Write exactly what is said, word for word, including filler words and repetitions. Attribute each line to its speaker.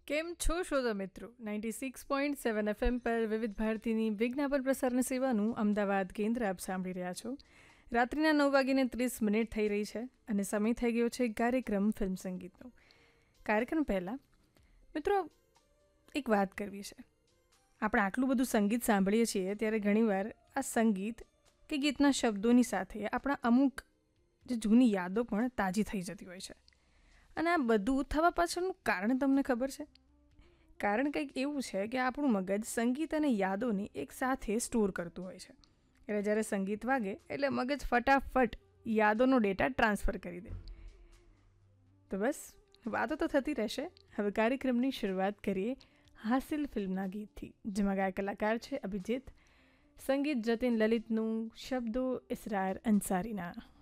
Speaker 1: કેમ છો શ્રોતા મિત્રો? Ninety six point seven FM પર વિવિધ ભારતીની વિજ્ઞાપન પ્રસારણ સેવાનું અમદાવાદ કેન્દ્ર આપ સાંભળી રહ્યા છો. રાત્રિના નવ વાગીને ત્રીસ મિનિટ થઈ રહી છે અને સમય થઈ ગયો છે કાર્યક્રમ ફિલ્મ સંગીતનો. કાર્યક્રમ પહેલાં મિત્રો એક વાત કરવી છે. આપણે આટલું બધું સંગીત સાંભળીએ છીએ ત્યારે ઘણીવાર આ સંગીત કે ગીતના શબ્દોની સાથે આપણા અમુક જે જૂની યાદો પણ તાજી થઈ જતી હોય છે. અને આ બધું થવા પાછળનું કારણ તમને ખબર છે? કારણ કંઈક એવું છે કે આપણું મગજ સંગીત અને યાદોને એક સાથે સ્ટોર કરતું હોય છે. એટલે જ્યારે સંગીત વાગે એટલે મગજ ફટાફટ યાદોનો ડેટા ટ્રાન્સફર કરી દે. તો બસ વાતો તો થતી રહેશે. હવે કાર્યક્રમની શરૂઆત કરીએ હાસિલ ફિલ્મના ગીતથી, જેમાં ગાયક કલાકાર છે અભિજીત, સંગીત જતીન લલિતનું, શબ્દો ઇસરાર અંસારીના.